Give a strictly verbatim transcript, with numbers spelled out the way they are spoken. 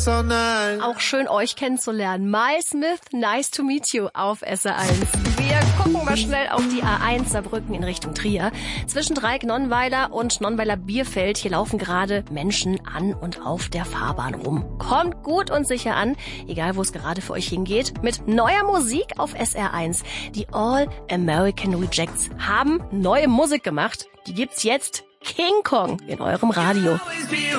Auch schön, euch kennenzulernen. Miles Smith, nice to meet you auf S R eins. Wir gucken mal schnell auf die A eins Saarbrücken in Richtung Trier. Zwischen Dreieck-Nonnweiler und Nonnweiler-Bierfeld. Hier laufen gerade Menschen an und auf der Fahrbahn rum. Kommt gut und sicher an, egal wo es gerade für euch hingeht. Mit neuer Musik auf S R eins. Die All American Rejects haben neue Musik gemacht. Die gibt's jetzt. King Kong in eurem Radio.